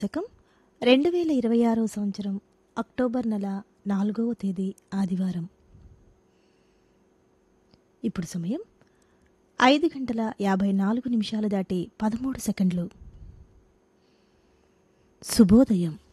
శకం 2026 సంవత్సరం అక్టోబర్ నెల 4వ తేదీ ఆదివారం. ఇప్పుడు సమయం 5:54 దాటి 13 సెకండ్లు. శుభోదయం.